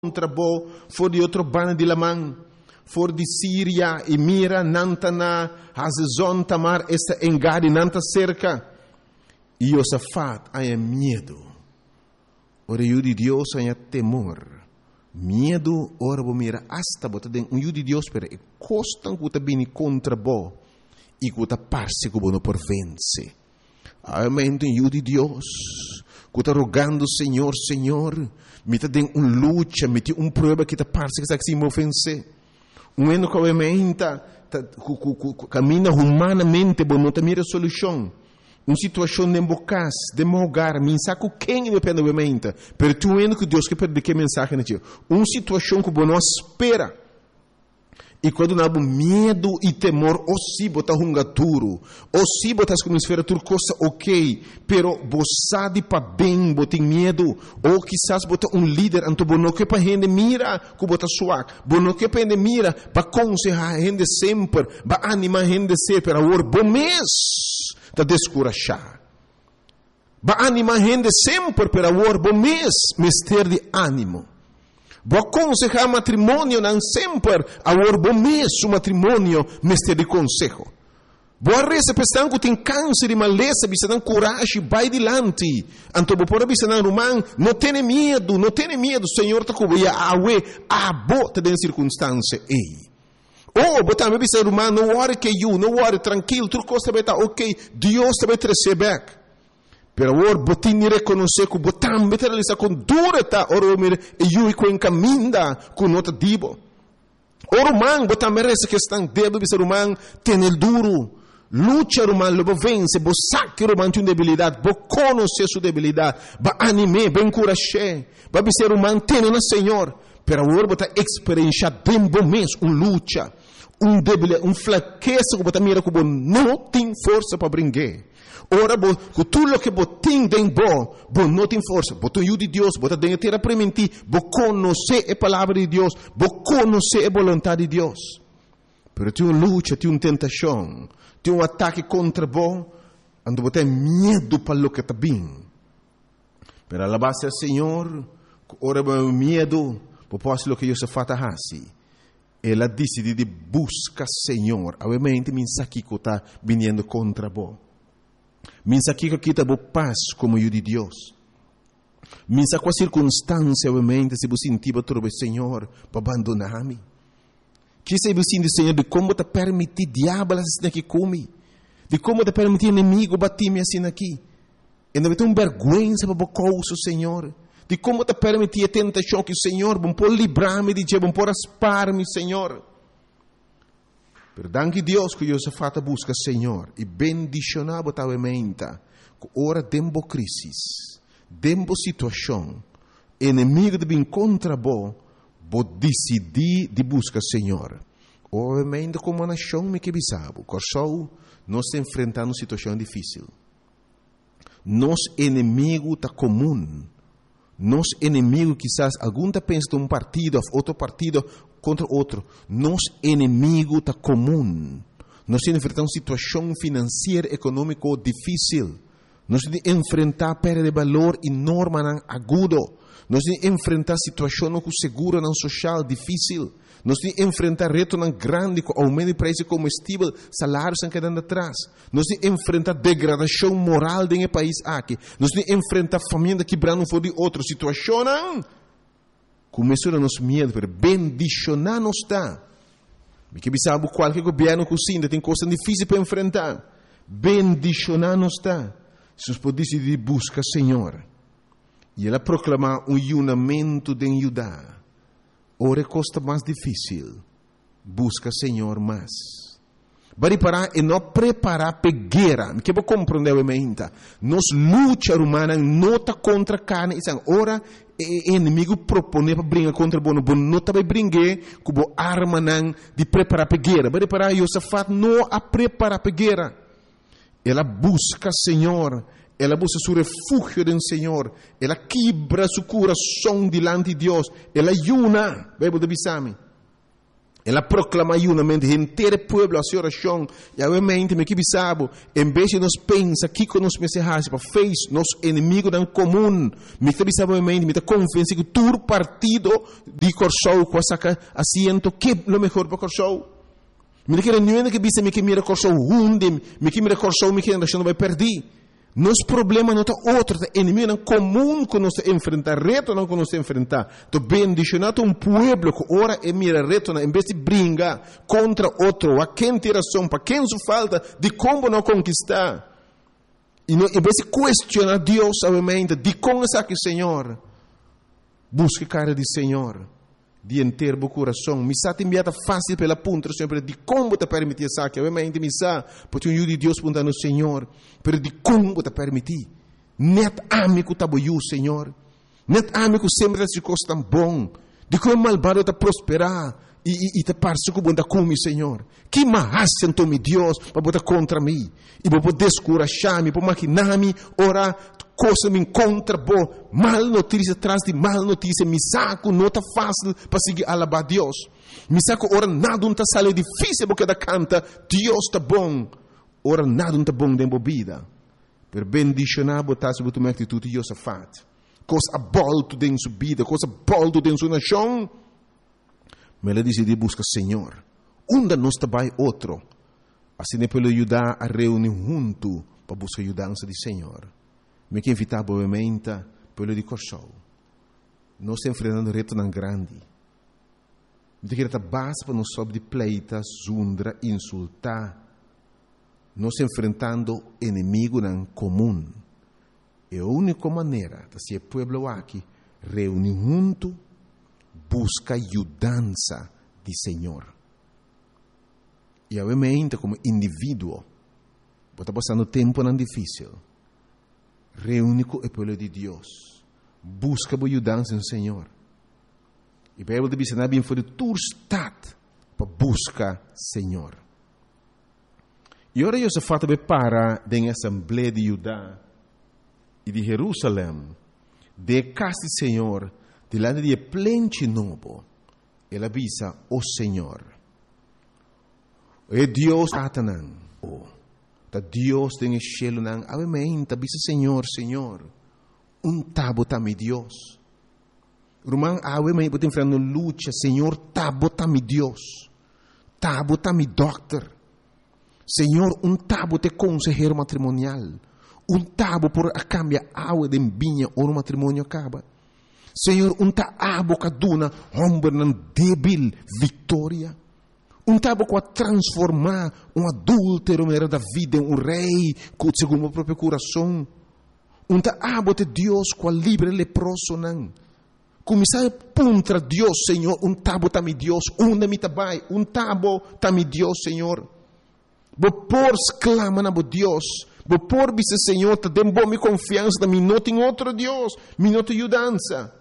contra bo, for de outro bana de lamang, for de Síria e mira, nantana, Hazezon Tamar, esta engade, nanta cerca. E Josafat há medo. Ora, o de Deus há temor. Medo, ora, vou mira, hasta bota den um de Deus, pero e costan que bini contra bo, e que parse que não por vence. Amém, um de Deus, que está rogando, Senhor, me está dando luta, me tem prova que está parse que se me ofense. Eno que obviamente caminha humanamente, mas não está mira solução. Uma situação de bocas, de mogar, mensaco quem depende obviamente, pero tu eno que Deus que perde que mensagem na ti. Uma situação que não espera. E quando não há medo e temor, ou se botar duro, ou se botar como esfera tudo coisa ok, pero você para bem, botar medo, ou quizás botar líder, então não que para gente mira, que botar suave, não que para gente mira, para aconselhar a gente sempre, para animar a gente sempre, para o bom mês, para descorachar. Para animar a gente sempre, para o bom mês, ter de ânimo. Vou aconselhar matrimônio não sempre a bom mês o matrimônio mestre de conselho. Vou arresa pensando que tem câncer e maleza, bisa não coragem, vai adiante. Então vou por bisa não romano, não tenha medo, Senhor está com a bota de circunstância ei. Oh, botar me bisa romano, não worry que não worry, tranquilo, tudo costa vai estar ok, Deus também te recebe. Pero ora botin reconhecer que botam meter ali com dureta ora mir e eu com encaminda com nota dibo. Ora man botam merece que estão debo bisa romano tem el duro. Lucha romano lobo vence, bo saque romano tem debilidade, bo conhecer sua debilidade, ba anime, ba encorajar, ba bisa romano tem na Senhor. Pero ora botar experiência tempo mês lucha, debilidade, fraqueza que botam mira que bo não tem força para brincar. Ora, com tudo o que botem tem bom não tem força. Botem o de Deus, botem dentro terra prementi, bo conhecer a palavra de Deus, bo conhecer a vontade de Deus. Pero tem uma luta, tem uma tentação, tem um ataque contra bom, ando botem medo para o que está bem. Pero a base do Senhor, ora o medo, por posso o que Josafat hasi. Ela decide de buscar Senhor, obviamente mensagem que está vindo contra bom. Minsa que kita bo paz como o de Deus. Minsa com a circunstância, obviamente, se você sentir para o Senhor, para abandonar-me. Que se você sentir, Senhor, de como te permitir diabo assim aqui come, de como te permitir inimigo bater-me assim aqui. E não tem vergonha para o coisa, Senhor. De como te permitir a tentação que o Senhor, bom por livrar-me de bom por aspar-me, Senhor. Pero danke Deus que Josafat busca Senhor e bendicionar botavamente que ora dembo crisis, dembo situação, inimigo de bem contra bo decidir de buscar Senhor. Obviamente como nação me que bisabo, corsou nós enfrentando situação difícil. Nos inimigo tá comum. Nos inimigo quizás algum tá pensa de partido, outro partido contra outro. Nos inimigo está comum. Nós enfrentamos situação financeira, econômica difícil. Nós enfrentar perda de valor enorme, agudo. Nós enfrentar situação com seguro social difícil. Nós enfrentar reto grande com aumento de preço de combustível, salários estão quedando atrás. Nós enfrentar degradação moral do país aqui. Nós enfrentar família quebrando fora de outra situação. Começou a nos medo, pero bendicionar nos está. Porque sabe qualquer governo que ainda tem coisas difíceis para enfrentar. Bendicionar nos está. Se nós podemos decidir buscar Senhor. E ela proclamar unamento de Judá. Ora costa mais difícil. Busca Senhor mais. Bari parar e não preparar para guerra. Que vou compreender obviamente. Nos luta humana não está contra carne. Ora inimigo propõe para brincar contra o bono não está para brincar com a arma de preparar para guerra. Bari parar Josafat não a preparar para guerra. Ela busca Senhor. Ela busca seu refúgio do Senhor. Ela quebra seu coração diante de Deus. Ela ayuna. Bíblia de Bisame. Ela proclama unamente inteiro pueblo a sua oração. E obviamente, me que bisabo, em vez de nós pensar que nós mensagens para fez nosso inimigo em comum, me que bisabo obviamente, me convence que todo partido de Corsou com essa assento que é o melhor para Corsou. Me que não é que bisa me que mira Corsou hunde, me que mira Corsou me que não vai perder. Nosso problema não é outro, é inimigo comum que nós enfrentar, reto não que nós enfrentar. Então, bendicionado pueblo que ora e mira reto, em vez de brigar contra outro, a quem tem razão, para quem se falta, de como não conquistar. E não, em vez de questionar Deus, obviamente, de como é que Senhor, busque cara de Senhor, de inteiro o coração. Me está enviada fácil pela ponta, sempre de como te permitir essa que obviamente me está, porque o de Deus punta no Senhor, pero de como te permitir. Net amigo tá boiu, Senhor. Net amigo sempre se coisa tão bom. De como malvado te prosperar e te parece que bom da come, Senhor. Que mais sentou me Deus para botar contra mim e para poder descorajar-me, para maquinar-me, orar. Coisa me encontra boa, mal notícia atrás de mal notícia, me saco, não está fácil para seguir alabar Deus. Me saco, ora nada não está sale difícil porque da canta, Deus está bom, ora nada não está bom dentro da vida. Per bendicionar, botar sobre tua atitude, Deus a faz. Coisa bolto dentro da sua vida, coisa bolto dentro da sua nação. Mas ela decide buscar Senhor. Onde nós trabalhamos outro. Assim é para ajudar a reunir junto para buscar a ajudança do Senhor. Me que invitar obviamente pelo de Corsou. Nós estamos enfrentando reto tão grande. De que base para nós sobre de pleita, zundra, insultar. Nós estamos enfrentando inimigo em comum. E a única maneira de ser pueblo aqui reunir junto, busca ajudança do Senhor. E obviamente como indivíduo, está passando tempo não difícil. Reúne com o povo de Deus. Busca a ajudança no Senhor. E a Bíblia diz que bem foi tu estado para buscar Senhor. E agora eu se fata para da Assembleia de Judá e de Jerusalém, de casa do Senhor, delante de plente novo. Ela avisa o Senhor. E Deus Satanás. Da Deus tem cielo nang obviamente bisa Senhor tabo mi Deus rumang obviamente botem frente luta Senhor tabo mi Deus tabo mi doctor Senhor tabo te consejero matrimonial tabo por a cambia agua de vinha ou no matrimônio acaba Senhor abo kaduna hombre nan débil vitória tabo com a transformar adúltero da vida em rei segundo o próprio coração. Abo de Deus com a livre leproso não. Começar contra Deus, Senhor. Tabo tami Deus. Onde me tabai. Tabo tami Deus, Senhor. Por exclama na Deus. Por bisa Senhor. Te dem bom confiança. Da não tem outro Deus. Me não tem ajudança.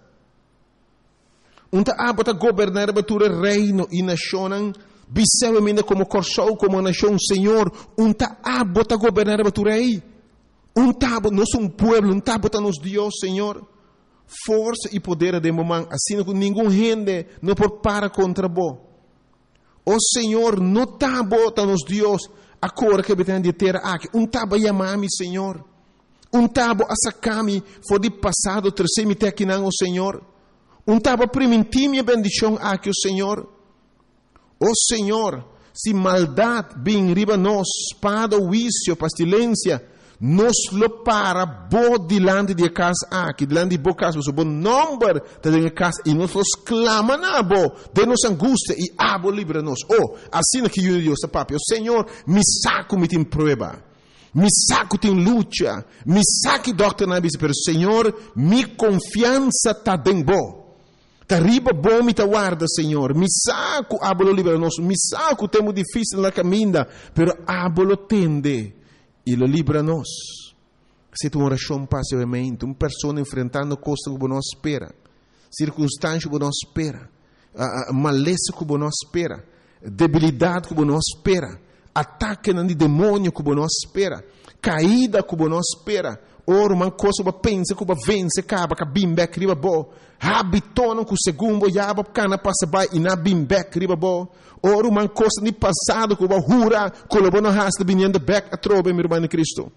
Abo te governar batura reino e nação. Bisewemine como Corsou, como nação, Senhor, abo ta governar a tu rei. Tabo, nós somos pueblo, tabo ta nos Deus, Senhor. Força e poder de momento, assim que nenhum gente não pode parar contra bo. O Senhor, não tabo ta nos Deus, a cor que betém de terra aqui. Tabo yamami, Senhor. Tabo asakami, foi de passado, terceiro te aqui não, o Senhor. Tabo primitimi bendição aqui, o Senhor. Oh Senhor, se maldade vem riba nós, espada, vício, pestilência, nos lo para bo dilante de casa aqui, dilante de bo casa, o bom número de casa, e nós clama na bo, de nos angústia, e abo livra-nos. Oh, assim que eu Deus, papai, o Senhor, me saco me tem prova, me saco tem luta, me saque doctor na bisa, pero Senhor, mi confiança tá dentro bo. Tariba bom me guarda, Senhor. Me saco, abolo libera nós. Me saco, temo difícil na caminha, pero abolo tende e lo libera nós. Se tu oração passivamente, uma pessoa enfrentando coisas que não espera, circunstâncias que não espera, maleza que não espera, debilidade que não espera, ataque de demônio que não espera, caída que não espera. Oro man coisa ba pensa que ba vence caba ka bimbek riba bo. Habitono ku segundo yaba cana passa by ina bimbek riba bo. Oro man coisa ni passado que ba hura colobono hasta binhando back a trobe meu irmão em Cristo.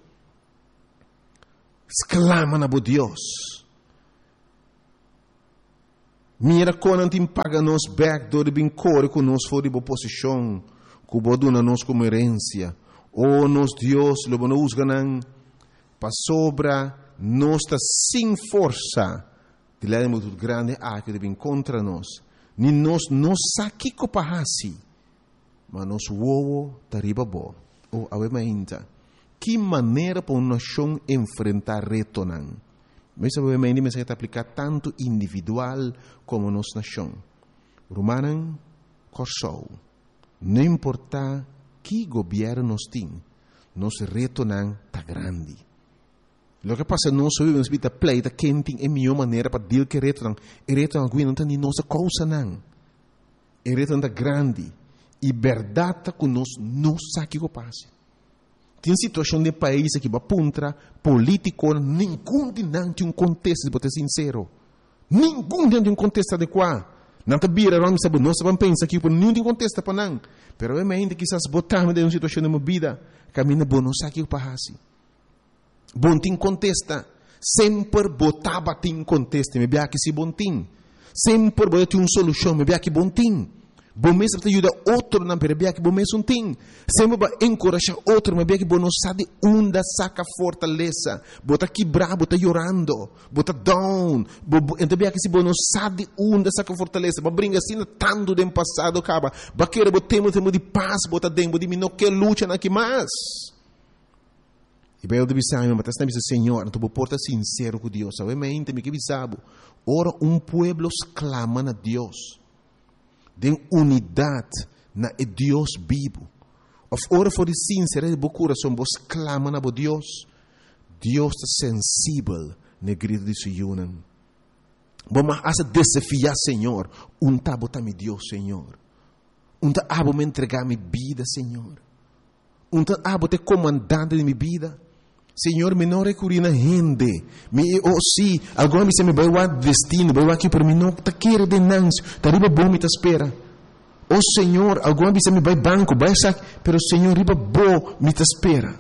Exclama na bo Deus. Mira quando te paga nos back do bin core com nos for de boa posição, que bo dona nos como herência. Oh nos Deus, lo bono usganan para sobra nós está sem força de lá muito grande que de contra nós. Ni nós aqui copahasi, mas nós uovo tariba bo. Oh avemainta. Que maneira para uma nação enfrentar reto nan? Mas obviamente me se aplicar tanto individual como nossa nação. Romanan corsou. Não importa que governo nós tem, nosso reto nan tá grande. Lo que passa nós vivemos vida pleita quem tem a melhor maneira para deal que reto nan. E reto nan não tem nossa causa nan. E reto nan tá grande. E verdade que nós não sabe o que passa. Tem situação de país que va puntra político, nenhum de não tem um contexto, para ser sincero. Nenhum de um contexto adequado. Não está bira, não sabe, nós vamos pensar que nenhum de um contexto para não. Pero é ainda que essas botamos de uma situação de uma vida, caminha bom, não sabe o que passa. Bom tem contexto, sempre botava tem contexto, me vê que se bom tem. Sempre botava uma solução, me vê que bom tem. Bom mesmo te ajuda outro na perebia que bom mesmo tem. Sempre vai encorajar outro, mas bem que bom não sabe onde saca fortaleza. Bota quebrar, bota chorando, bota down. Então bem que se bom não sabe onde saca fortaleza, mas brinca assim tanto do passado acaba. Baqueira botemos de paz, bota dentro de mim não quer luta na que mais. E bem eu deve saber, mas está dizendo Senhor, tu porta sincero com Deus. Sabe, me entende que bisabo. Ora pueblo clama a Deus. Den unidade na Deus vivo. Of ora for de sincero de coração, vos clama na Deus. Deus está sensível na grito de Sion. Vamos a desafiar, Senhor. Tá botar mi Deus, Senhor. Tá abo me entregar mi vida, Senhor. Tá abo te comandante de mi vida. Senhor, me não recurrir na gente. Se alguma vez me vai o destino, vai aqui para mim, não está querendo denúncia, está riba bom me espera. Senhor, alguma vez me vai banco, vai sair, pero Senhor, riba bom me espera.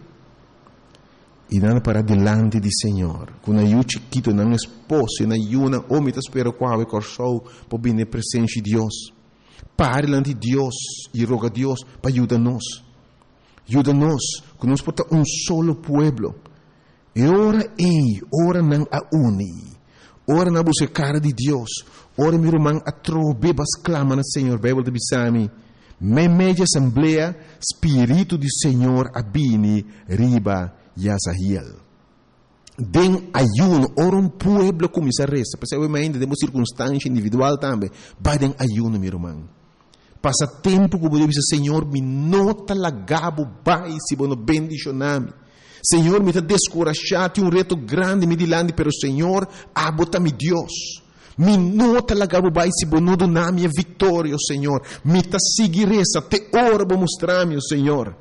E nada para delante de Senhor, com a eu chiquito, não esposo, na yuna, ou me espera qual é corso, para vir na presença de Deus. Pare delante de Deus e roga a Deus para ajudar-nos. Ajuda-nos, que nós podemos solo pueblo. E ora não a uni. Ora não buscar de Deus. Ora meu irmão a trobebas clama na Senhor. Bíblia de Bisami. Media assembleia, Espírito do Senhor abini riba Yazahiel. Den ayuno, ora pueblo começa a resta. Porque obviamente temos circunstância individual também. Vai den ayuno, meu irmão. Passa tempo que eu dizer, Senhor, me nota lagabo, vai, se você bendicioname. Senhor, me está descorajado, tem reto grande, me dilande, pero Senhor, abota-me Deus. Me nota lagabo, vai, se você não dá minha vitória, Senhor. Me está seguir essa, te ora para mostrar-me, Senhor.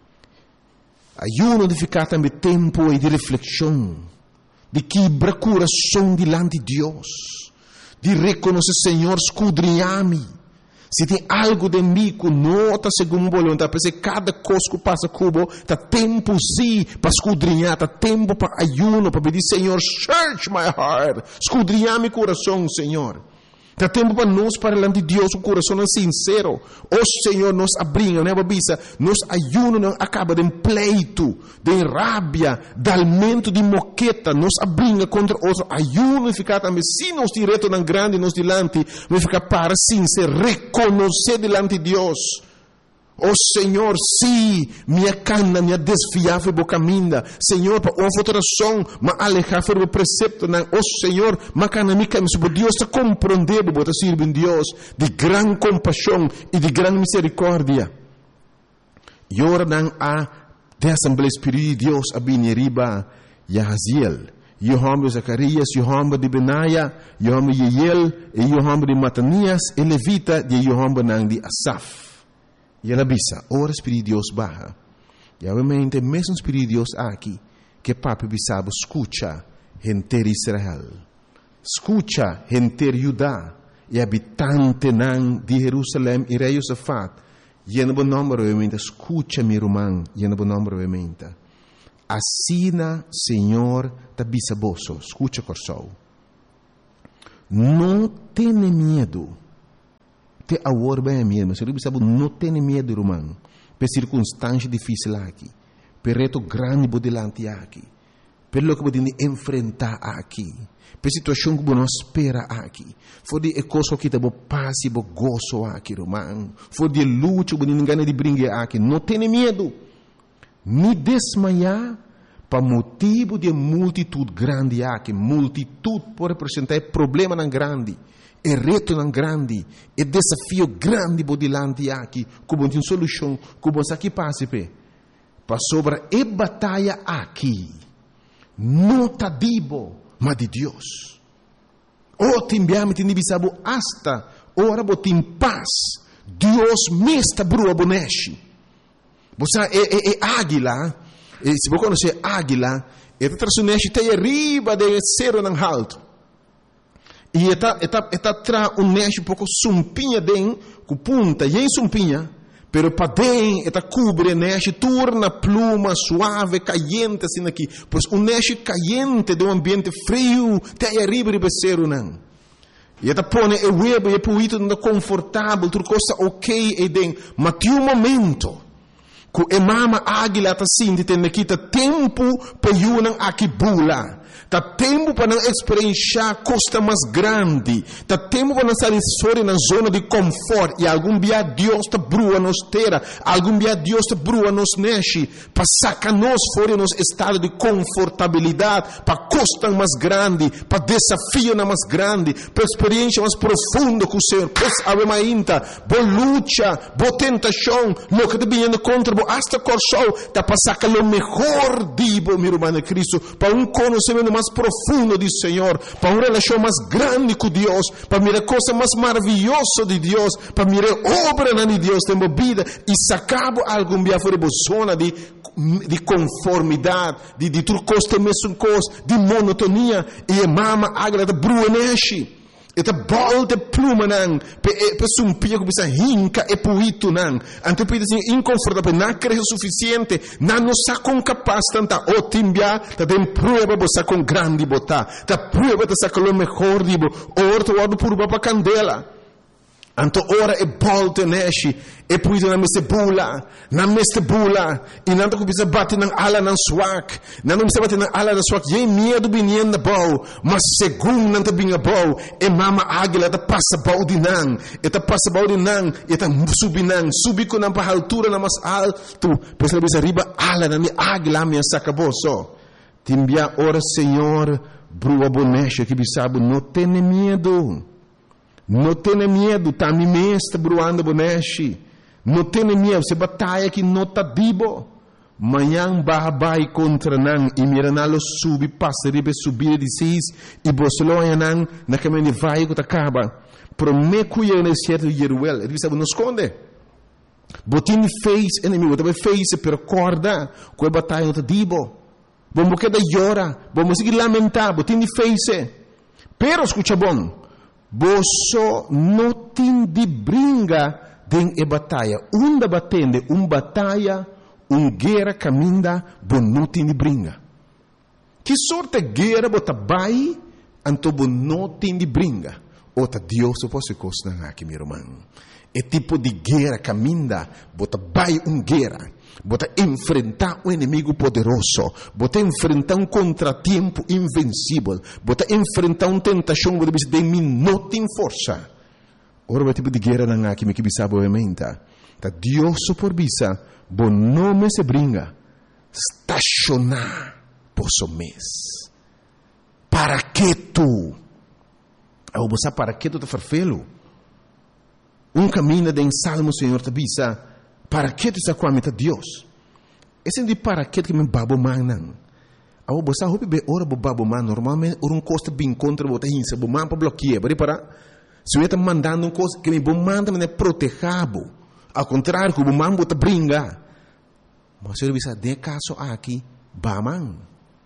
Ayuno de ficar também tempo e de reflexão, de quebrar coração dilante de Deus, de reconhecer, Senhor, escudrinhar-me. Se tem algo de mim que não está segundo a vontade, porque cada coisa que passa cubo, está tempo sim para escudrinhar, está tempo para ayuno, para pedir, Senhor, search my heart, escudrinhar meu coração, Senhor. Está tempo para nós, para diante de Deus, o coração é sincero. Senhor, nos abrimos, né, babisa, nos ayuno não acaba de pleito, de rábia, de alimento de moqueta, nos abrimos contra outro ayuno e ficar também, se nos direto não grande, nos dilante, vai ficar para sincero, reconhecer dilante de Deus. Senhor, sim, minha cana, minha desfiável bocaminda. Senhor, para uma alteração, mas alejar o precepto, não. Senhor, mas cana, minha cana, Deus está compreendendo, bota servir em Deus, de grande compaixão e de grande misericórdia. E ora não há de Assembleia Espírito de Deus, a Bineriba, Yahaziel. Yohamba Zacarias, Yohamba de Benaia, Yohamba de Yeiel, e Yohamba de Matanias, e Levita, de Yohamba não de Asaf. E ela bisa, ora Espírito de Deus barra. E obviamente, mesmo Espírito de Deus aqui, que papi bisabo escucha gente de Israel, escucha gente de Judá e habitante de Jerusalém e rei Josafat, e no nome obviamente, escucha mi irmão, e no nome obviamente. Assina, Senhor, da bisaboso, escucha corsou. Não tenha medo. Te agora bem medo, mas eu não tenha medo, irmão. Per circunstância difícil aqui, per reto grande delante aqui, per lo que podemos enfrentar aqui, per situação que não espera aqui, for de coisa que te paz e gozo aqui, irmão, for de luta que não ganha de brincar aqui, não tenha medo, nem desmaiar, para motivo de multitude grande aqui, multitude pode representar problema não grande, é reto não grande, é desafio grande por delante aqui, como tem solução, como aqui passa para sobre a batalha aqui, não está dibo, mas de Deus. O timbiame tem bisabo hasta ora botim paz, Deus me está brua boneshi. Você é águila. E se você conhece águila, ela traz tem arriba de cero não alto. E ela traz neste pouco sumpinha dentro, com punta, e em sumpinha, pero para dentro, ela cobre neste, torna pluma suave, caliente, assim aqui. Pois neste caliente de ambiente frio, tem arriba de cero não. E ela põe o web, e o puito não confortável, tudo coisa ok e dentro. Mas tem momento, que a mama águila está sentindo que está tempo para ir aqui bula. Está tempo para não experienciar costa mais grande. Está tempo para não sair fora na zona de conforto. E algum dia Deus está brua nos terra. Algum dia Deus está brua nos neche. Para sacar nós fora nos estado de confortabilidade. Para costa mais grande. Para desafio mais grande. Para experiência mais profunda com o Senhor. Pois ave mainta. Boa luta. Boa tentação. Lo que está vindo contra você. Hasta corsou. Está para sacar o melhor dibo, meu irmão Cristo. Para conhecimento mais profundo do Senhor, para uma relação mais grande com Deus, para mirar coisa mais maravilhosa de Deus, para mirar obra de Deus na vida e sacar algum dia fora da zona de conformidade, de tudo coisa mesmo coisa, de monotonia e a mama agrada bruneshi. Eta volta pluma nan, pe sumpia que bisa hinca e puito nan. Ante pide assim inconfortável, não creio suficiente, não sa com capaz tanta otimbia, ta tem prova bosa com grande bota, ta prova ta sa com o melhor dibo, orto wado por baba candela. Anto ora e volte neshi e puito na meste bula, e nanto que bisa bate nan ala nan swak, nanto bisa bate nan ala nan swak, ye medo binien na bau, mas segundo nanto binha bau, e mama águila ta passa bau de nan, e ta passa bau de nan, e ta subi com nan pa altura na mas alto, pois ela bisa riba ala nan mi águila minha sacaboso. Timbia ora Senhor, brua bonecha que bisabo, não tenha medo. Não tenha medo, tá me mestre bruando boneshi. Não tenha medo, se batalha que não tá dibo. Manhã vai contra nan e mira nalo subi, passa ribe subir de seis e bosloia nan na caminho vai que acaba. Prometo eu no certo Jeruel, ele sabe não esconde. Botin fez inimigo, também fez per corda, que a batalha não tá dibo. Vamos quedar llora, vamos seguir lamentar, botin fez. Pero escucha bom. Boso não tem de brinca den e batalha. Batende, batalha, guerra caminda, bom não tem de brinca. Que sorte guerra bota vai, anto bom não tem de brinca. Ota Deus posso costar aqui, meu irmão. É tipo de guerra caminda, bota vai guerra. Bota enfrentar um inimigo poderoso, bota enfrentar um contratempo invencível, bota enfrentar uma tentação de mim não tem força. Ora, o tipo de guerra não há que me sabe obviamente. Tá Deus por bisa, bom nome se brinca, estacionar posso mês. Para que tu? Eu vou saber para que tu te farfelo? Caminho de Salmo Senhor te bisa. Para que tu está com a meta Deus? Esse de para que me babo man não. Ao você hope be ora bo babo man normalmente um costa bem contra bota hinsa bo man para bloquear, para se eu está mandando um coisa que me bo manda me protegabo. Ao contrário, que bo man bota brinca. Mas eu bisa de caso aqui ba man.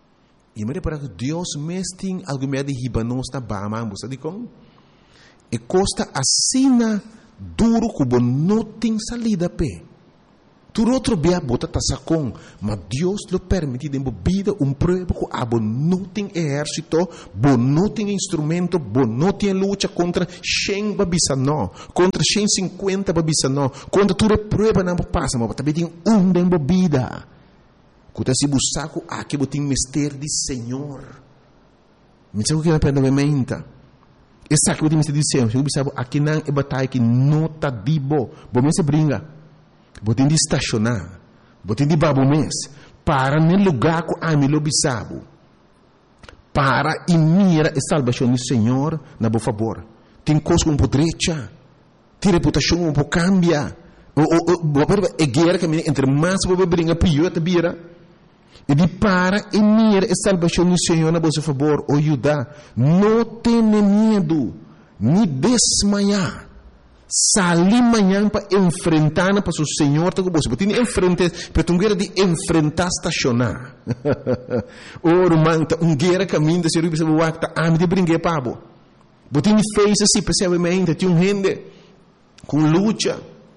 E me repara que Deus mesmo tem algo meio de ribanos na bama, você diz como? E costa assina duro que não tem salida pé. Tu outro bia bota tasacon, mas Deus lo permite de vida prova que abo não tem exército, não tem instrumento, não tem luta contra 100 babisano, contra 150 babisano, contra tu prova não passa, mas também tem de vida. Quando se buscar aqui botem mistério de Senhor. Me sabe o que é a mente? Essa que botem mistério de Senhor, eu sabe aqui não é batalha que não tá dibo, bom se brinca. Botem de estacionar, botem de babo mês, para no lugar que a mim lo bisabo, para e mira a salvação do Senhor, na boa favor. Tem coisa com podrecha, tem reputação um pouco cambia, é guerra que entre mais você brinca pior te vira. E de para e mira a salvação do Senhor, na boa favor, o Judá, não tenha medo, nem desmaiar. Sali manhã para enfrentar para o Senhor, tá com você. Você tem enfrentar, para tu guerra de enfrentar estacionar. Oro manta guerra caminho de ser você o acta a me de brincar pabo. Você tem fez assim, percebe tem gente com luta.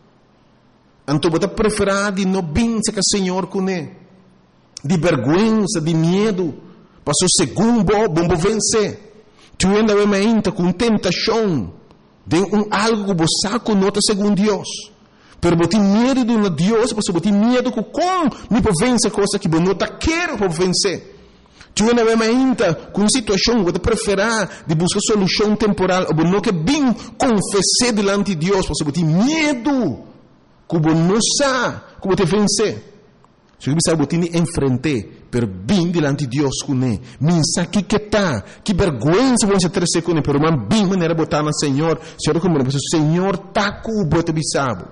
Então você preferir de não bença que o Senhor com de vergonha, de medo, para o segundo bom vencer. Tu ainda vai com tentação. De algo que você conota segundo Deus. Pero você tem medo de um Deus, você tem medo que como me pode vencer coisa que você não quer para vencer. Tu não vai ainda com uma situação que você preferir de buscar solução temporal, ou não que bem confessar diante de Deus, você tem medo que você não sabe como te vencer. Se você sabe que você enfrentar, pero bem diante de Deus com ele. Minsa que está, que vergonha você ter com ele, pero man bem maneira botar na Senhor, Senhor como o Senhor tá com o bote bisabo.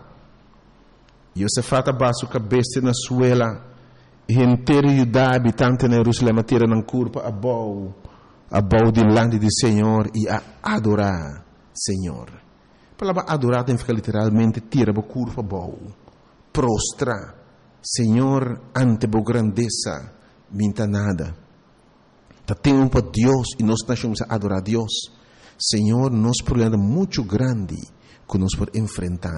E você fata baixo cabeça na suela, e inteiro Judá habitante na Jerusalém tira na curva a bau diante do Senhor e a adorar Senhor. A palavra adorar tem que ficar literalmente tira a curva bau, prostra. Senhor, ante a grandeza, minta nada. Tá tempo para Deus e nós estamos a adorar a Deus. Senhor, nós problema muito grande que nós podemos enfrentar.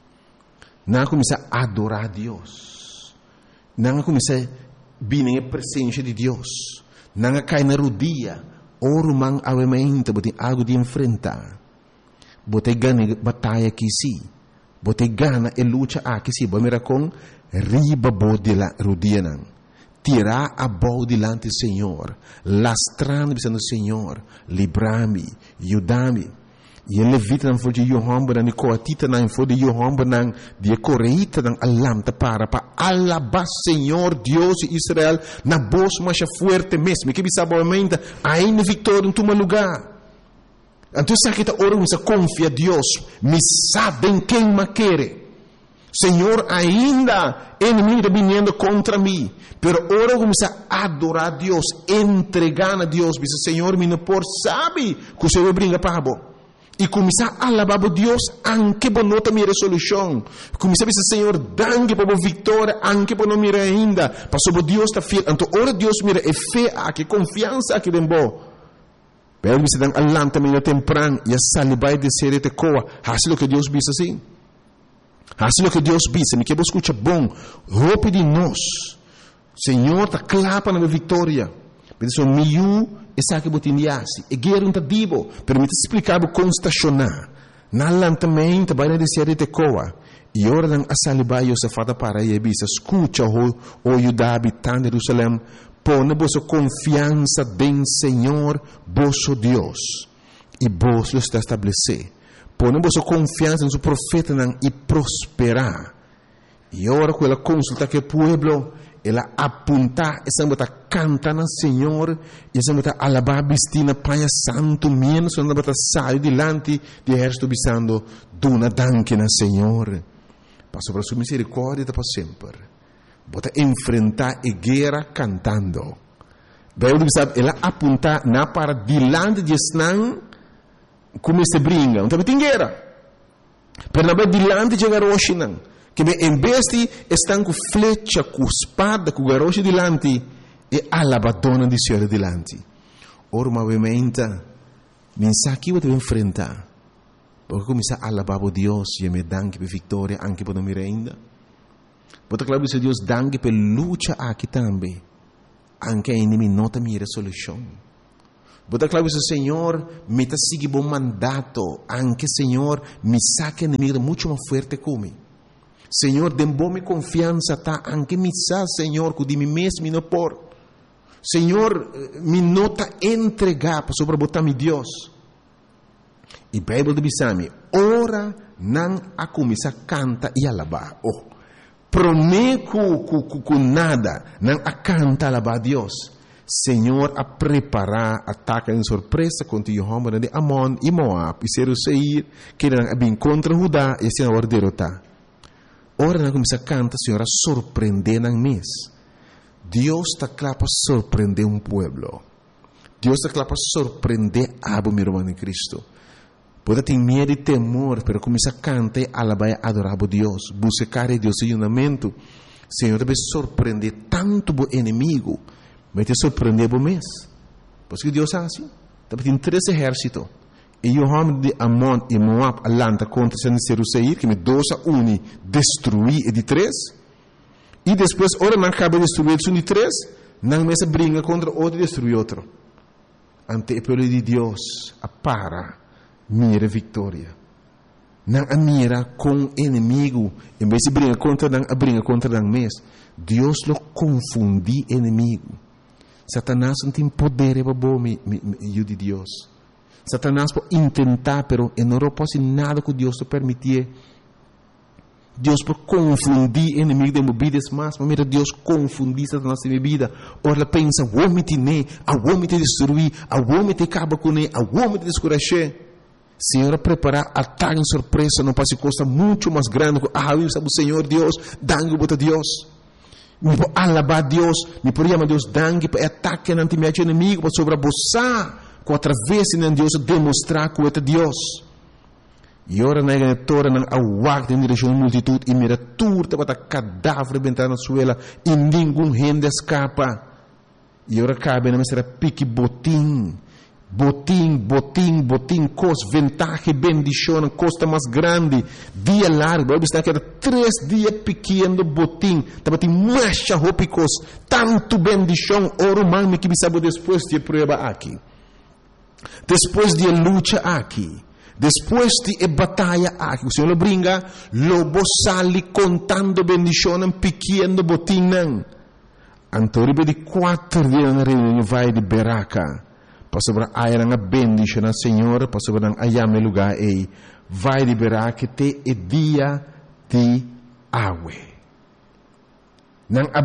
Não começar a adorar a Deus. Não começar a vir na presença de Deus. Não cair na rodilha. Oro man avementa, botem algo de enfrentar. Botem ganha batalha aqui sim. Botem gana e luta aqui sim. Bom, com riba bo de la rodina, tirar a bo delante do Senhor, lastrando pensando Senhor, livra-me, ajuda-me. E ele levita não foi de Johan benang coatita não foi de Johan benang dia coreita não alam para alabar Senhor Deus de Israel na voz mais forte mesmo que bisa boamente ainda vitória em tu lugar. Então se kita orang bisa confia Deus, me sabem quem me quer. Senhor, ainda inimigo vindo contra mim, pero ora começa a adorar a Deus, entregar a Deus, diz Senhor, me não por sabe que o Senhor brinca para bo. E começar a alabar a Deus, anche por nota minha resolução. Começar a dizer Senhor, danke por vitória, anche por não mira ainda, para sobre Deus está fiel. Então ora Deus mira é fé, que confiança aqui dentro bo. Pero me se dan alam também temprano e a salibai de ser te coa, assim o que Deus diz assim. Assim o que Deus diz, me que você escuta bom, roupa de nós. Senhor, está clapa na vitória. Mas o miú, essa que você indiasse, e guerra não está dibo, permite explicar como estacionar. Na lantamento, vai na descer de coa. E ora dan a salibai, você fala para aí, escuta o Judá habitante de Jerusalém, põe vossa confiança em Senhor, vosso Deus, e vos lo está estabelecer. Põe vossa confiança em seu profeta e prosperar. E ora com ela consulta que o povo, ela apunta, essa bota canta na Senhor, e essa bota alabar bistina panha santo menos, essa bota sai delante de exército bisando, duna danke na Senhor. Passo para sua misericórdia para sempre. Bota enfrentar a guerra cantando. Bem, ela apunta na para delante de Esnan, como se brinca, não tem guerra. Pero na delante de Garoshinan, que em vez de estão com flecha, com espada, com garoche delante, e alabadona di Senhor delante. Ora, obviamente, mensagem que eu enfrentar. Porque começar a alabar a Deus e me danke per vitória anche per mi renda. Porque claro que Deus danke per luta aqui também. Anche a inimigo nota minha solução. Porque claro que Senhor me está seguindo bom mandato. Anche Senhor me saca inimigo muito mais forte como. Senhor, dê-me confiança, tá? Anche me sa, Senhor, que de mim mesmo não por. Senhor, me nota entregar para sobre botar mi Deus. E a Bíblia diz a mim, ora não a começar a cantar e alabar. Oh, prometo que nada, não a cantar e alabar a Deus. Senhor, a preparar ataque em surpresa contra o homem de Amon e Moab e Seir, que não bem contra Judá e se não derrotar. Ora não começar a cantar, Senhor, a surpreender na mês. Deus está claro para surpreender um povo. Deus está claro para surpreender a meu irmão em Cristo. Pode ter medo e temor, mas começar a cantar e alabar e adorar a Deus. Buscar a Deus em unamento. Senhor, deve surpreender tanto o inimigo, mas te surpreender o mês. Porque Deus é assim. Tem 3 exércitos. E o homem de Amon e Moab alanta contra Seir, que me 2-1 destruir e de 3. E depois, ora não acaba de destruir um de 3, não mais briga contra outro e destrui outro. Ante o povo de Deus, para mira vitória. Não a mira com inimigo, em vez de briga contra não mês. Deus lo confundi inimigo. Satanás não tem poder para o de Deus. Satanás pode tentar, pero não pode nada que Deus te permitir. Deus pode confundir inimigo de minha vida, mas mira, Deus confundir Satanás de minha vida. Ora, pensa, vou me tener, vou me destruir, vou me acabar com ele, vou me descuracher. Senhor, preparar ataque em surpresa, não pode costa muito mais grande. Sabe o Senhor Deus, dangue para Deus. Me pode alabar Deus, me pode chamar Deus dangue para ataque ante meu inimigo, para sobreabusar, com através de Deus demonstrar que é Deus. E ora na igreja não aguarda em direção à multitud e mira turta para cadáver bentar na suela e nenhum gente escapa. E ora cabe na mestra pique botim, cos, ventaja, bendição, costa mais grande, dia largo, vai estar que era 3 dias pequeno botim, estava tem mais roupas, tanto bendição, ora humano que sabe depois de prova aqui, depois de luta aqui. Depois de batalha aqui, o Senhor brinca, lobo sali contando bendição pequeno botim. Antoribe de 4 dias na reunião vai de Beraca. Para sobre a bendição ao Senhor, para sobre a ayame lugar e vai de Beraca te e dia de água. Não a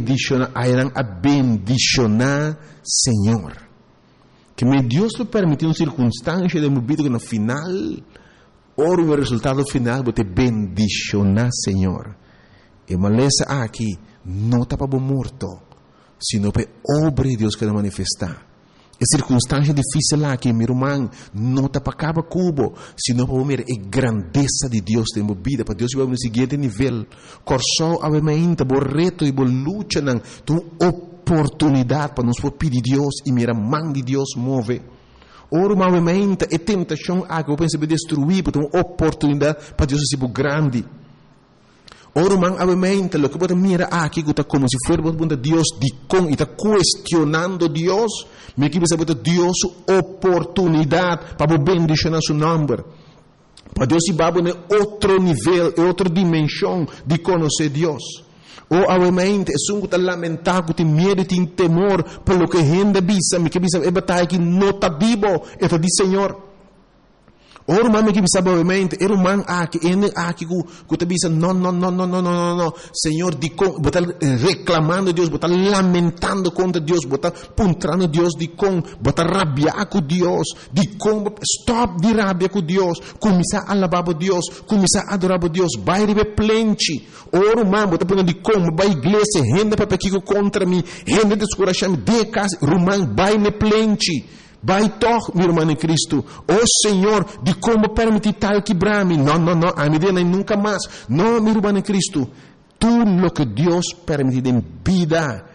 bendicionar Senhor. Que me Deus lhe permitiu uma circunstância de minha vida que no final, ora o resultado final, vou te bendicionar, Senhor. E maleza aqui, não está para morto, sino para obra de Deus que vai manifestar. E circunstância difícil aqui, meu irmão, não está para cada cubo, sino para ver a grandeza de Deus em minha vida, para Deus vai no seguinte nível. Corsó, obviamente, o reto e a luta, tu oportunidade para nos pedir Deus e mira mão de Deus move. Ora, obviamente, a tentação que eu penso que destruir, porque uma oportunidade para Deus ser grande. Ora, obviamente, o que você mira aqui, que está como se fosse Deus de com e está questionando Deus, me que você bota Deus oportunidade para bendicionar seu nome. Para Deus se vai em outro nível, em outra dimensão de conhecer Deus. Ou, obviamente, é um que está lamentado, que tem medo, tem temor, pelo que a gente bisa, me que bisa, é batalha que não está vivo, é para o Senhor. Ora, o homem que bisa, obviamente, era um homem que está bisa, não, Senhor, está reclamando Deus, está lamentando contra Deus, está puntrando Deus, está rabiar com Deus, stop de rabia com Deus, começar a alabar a Deus, começar a adorar a Deus, vai receber plente. Ora, o homem está puntrando vai à igreja, gente para pedir contra mim, gente descorachar-me, de casa, o homem vai na plente. Vai toch, meu irmão em Cristo. Oh Senhor, de como permitir tal quebrar-me? Não, a minha vida nunca mais. Não, meu irmão em Cristo. Tudo o que Deus permite em vida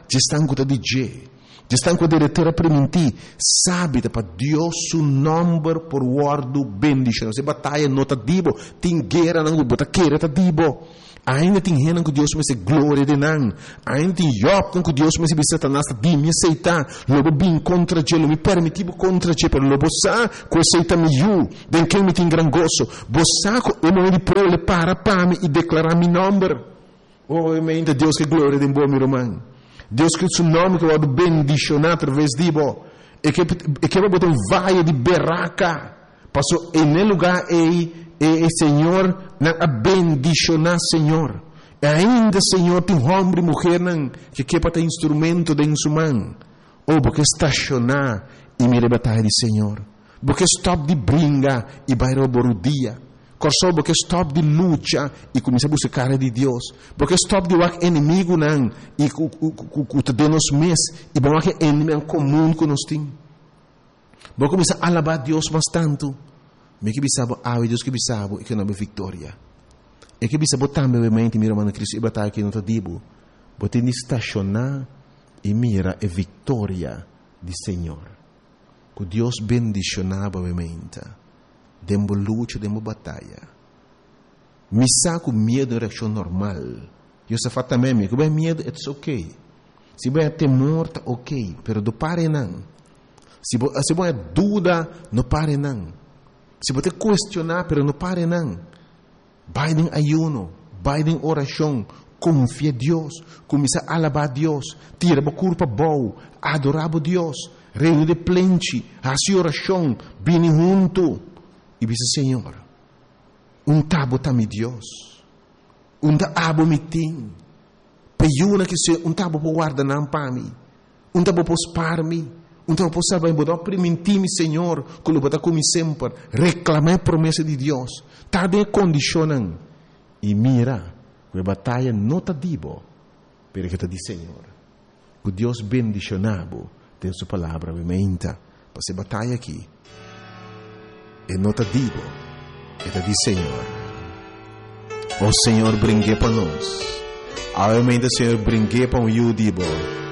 estão com a DJ, estão com a diretora para mentir, sabe, para Deus o nome por guardo bendição. Se batalha não está dibo, tem guerra não bota queira está dibo. Ainda tem gente que Deus me se glória de não. Ainda tem Job que Deus me se Satanás de me aceitar. Lobo bem contra ele, me permitivo contra ele, pero lobo sa que aceita me you, den que me tem gran gozo. Bosa que o nome de prole para me e declarar meu nome. Oh, mente Deus que glória de bom meu irmão. Deus que o seu nome que vai bendicionar através de bo. E que vai botar vaia de berraca. Passou em lugar e Senhor, a bendicionar, Senhor. E ainda, Senhor, tem homem e mulher que quer ter instrumento de sua mão. Ou porque estacionar e me rebatar de Senhor. Porque stop de brinca e vai roubar o dia. Corso porque stop de luta e começa a buscar de Deus. Porque stop de o inimigo não e o te dê nos mês e bom que inimigo comum que nós temos. Porque começa a alabar Deus bastante. Me que bisabo Deus que bisabo e que não é vitória. E que bisabo também obviamente mira mano Cristo e batalha que não te digo. Bote ni estacionar e mira a vitória do Senhor. Que Deus bendicionava obviamente. Dembo luta, dembo batalha. Me saco medo é reação normal. Eu só faço também que bem medo it's okay. Se bem temor tá ok, pero do pare não. Se bem dúvida não pare não. Se você questionar, pero não pare não. Vai em ayuno, vai em oração, confia em Deus, começa a alabar a Deus, tira a culpa boa, adorar a Deus, reino de plente, a sua oração, vem junto. E diz, Senhor, tabo também Deus, tabo me tem, peiuna que se tabo por guardar não para mim, tabo por spar me. Então, posso saber, vou permitir-me, Senhor, que eu vou como sempre, reclamar a promessa de Deus. Está de condicionando. E mira, que a batalha não está dibo, pero que está de Senhor. Que Deus bendicionado tem sua palavra, obviamente, para essa batalha aqui. E não está dibo, está de Senhor. O Senhor brinque para nós. Obviamente, o Senhor brinque para o dibo.